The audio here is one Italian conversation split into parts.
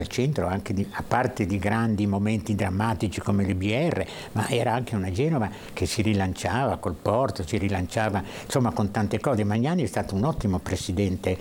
al centro anche a parte di grandi momenti drammatici come le BR, ma era anche una Genova che si rilanciava col porto, si rilanciava insomma con tante cose. Magnani è stato un ottimo presidente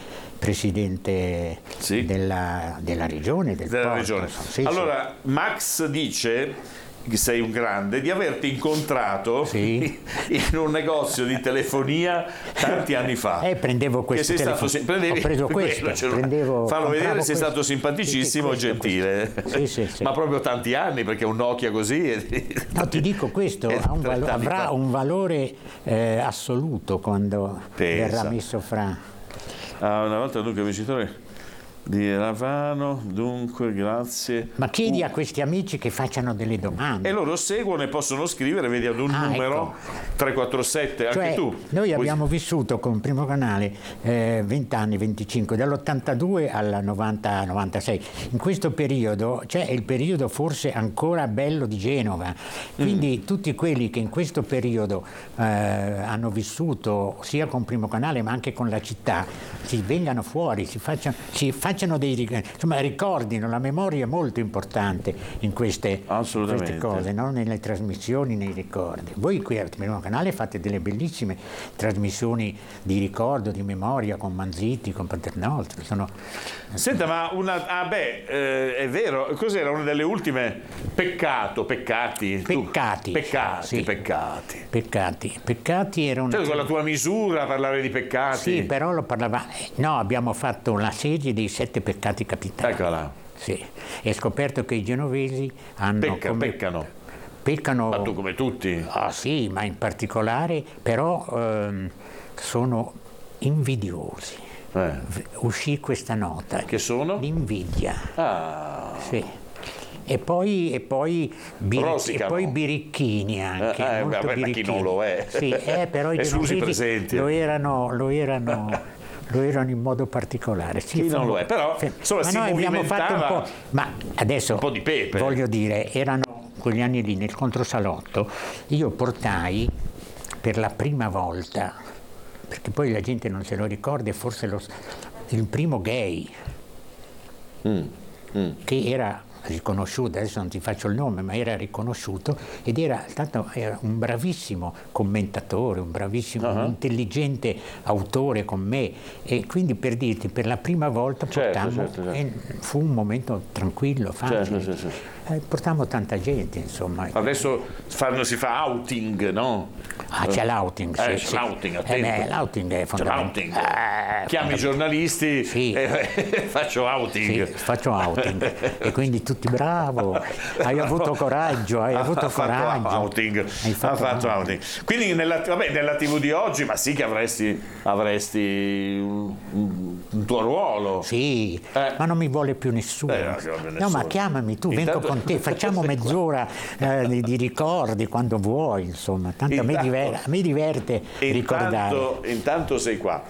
sì, della regione, della porto. regione. Sì, allora, sì. Max dice che sei un grande, di averti incontrato sì. in un negozio di telefonia tanti anni fa. Prendevo questo telefono. Ho preso questo. Fallo vedere, sei stato simpaticissimo e gentile. Sì. Ma proprio tanti anni, perché un Nokia così. No, ti dico, questo avrà un valore assoluto quando verrà messo fra. Una volta dunque vincitore di Ravano, dunque grazie. Ma chiedi a questi amici che facciano delle domande. E loro seguono e possono scrivere, vedi, ad un numero, ecco. 347, anche cioè, tu. Noi abbiamo vissuto con Primo Canale 20 anni, 25, dall'82 al 90-96. In questo periodo, cioè è il periodo forse ancora bello di Genova. Quindi tutti quelli che in questo periodo hanno vissuto sia con Primo Canale ma anche con la città, si vengano fuori, si facciano insomma, ricordino. La memoria è molto importante in queste cose, no? Nelle trasmissioni, nei ricordi. Voi qui al Primo Canale fate delle bellissime trasmissioni di ricordo, di memoria, con Manzitti, con Paternostro. Senta, ma è vero, cos'era una delle ultime? Peccati era una... Cioè, con la tua misura parlare di peccati? Sì, però lo parlava... No, abbiamo fatto una serie di 7 peccati capitali. Eccola. Sì, e scoperto che i genovesi hanno... Peccano. Ma tu come tutti? Ah sì, ma in particolare però sono invidiosi. Uscì questa nota. Che sono? L'invidia. Ah. Sì. E poi birichini anche. Molto birichini. Ma chi non lo è? Sì, però i genovesi lo erano in modo particolare. Sì, non lo è, però insomma, si movimentava ma adesso un po' di pepe. Voglio dire, erano quegli anni lì nel controsalotto, io portai per la prima volta, perché poi la gente non se lo ricorda, forse il primo gay che era riconosciuto, adesso non ti faccio il nome, ma era riconosciuto ed era un bravissimo commentatore, un bravissimo, intelligente autore con me, e quindi per dirti, per la prima volta portammo, fu un momento tranquillo, facile. Portammo tanta gente, insomma. Adesso si fa outing, no? C'è l'outing, sì. L'outing, attento. L'outing è fondamentale. Chiami i giornalisti e faccio outing. Sì, faccio outing. E quindi tutti bravo, hai avuto coraggio, Ha fatto outing. Quindi nella TV di oggi, ma sì che avresti un tuo ruolo. Sì, ma non mi vuole più nessuno. No, ma chiamami tu, vengo con te, facciamo mezz'ora di ricordi quando vuoi, insomma, tanto a me diverte ricordare. Intanto sei qua.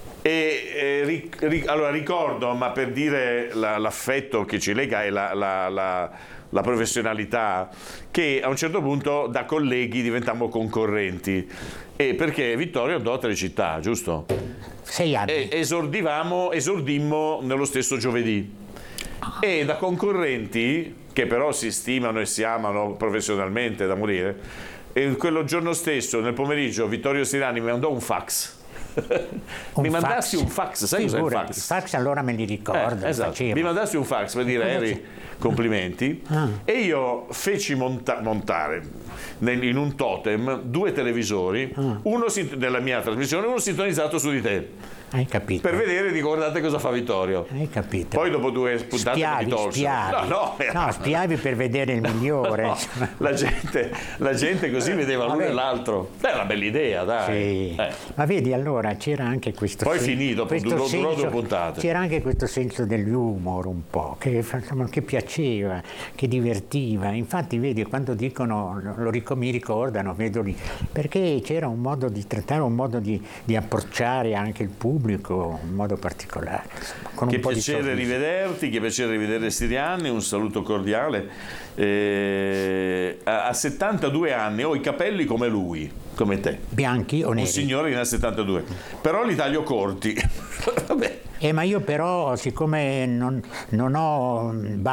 Allora ricordo, ma per dire l'affetto che ci lega e la professionalità, che a un certo punto da colleghi diventammo concorrenti, perché Vittorio andò a Telecittà, giusto? 6 anni. E esordimmo nello stesso giovedì, e da concorrenti che però si stimano e si amano professionalmente da morire, e quello giorno stesso nel pomeriggio Vittorio Sirani mi mandò un fax. Mi mandassi un fax, sai cos'è il fax? Il fax allora me li ricordo. Esatto. Mi mandassi un fax per dire Eri, complimenti, e io feci montare in un totem 2 televisori, uno della mia trasmissione, uno sintonizzato su di te. Hai capito? Per vedere, guardate cosa fa Vittorio. Hai capito? Poi dopo 2 puntate mi tolsero. No, spiavi per vedere il migliore. No, la gente così vedeva l'uno e l'altro. È una bella idea, dai. Sì. Ma vedi, allora c'era anche questo Poi finì, durò 2 puntate. C'era anche questo senso dell'umor un po', che piaceva, che divertiva. Infatti, vedi, quando dicono, mi ricordano, vedo lì, perché c'era un modo di trattare, un modo di approcciare anche il pubblico, un modo particolare. Con che un po' piacere rivederti, che piacere rivedere Siriani, un saluto cordiale. A 72 anni ho i capelli come lui, come te. Bianchi o neri? Un signore che ne ha 72, però li taglio corti. Vabbè. Ma io però, siccome non ho